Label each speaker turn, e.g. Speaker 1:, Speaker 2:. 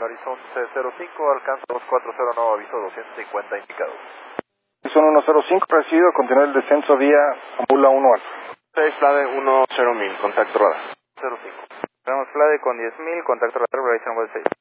Speaker 1: Horizon C05, alcanza 240, nuevo aviso 250 indicado.
Speaker 2: Horizon 105, recibido, continúa el descenso vía Ambula 1 Alfa.
Speaker 1: 6 Flade 10.000, contacto radar. 05. Tenemos Flade con 10.000, contacto radar, Horizon 6.